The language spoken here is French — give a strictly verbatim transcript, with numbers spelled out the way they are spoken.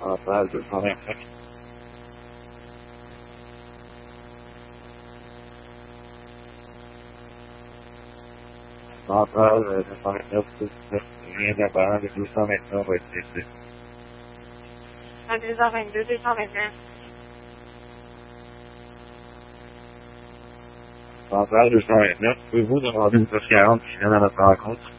en page deux cent vingt-cinq. En page deux cent vingt-neuf, rien d'apparent de deux cent vingt-neuf va être décidé. À deux heures vingt-deux, deux cent vingt-neuf. En page deux cent vingt-neuf, pouvez-vous demander une plus quarante qui vient à notre rencontre?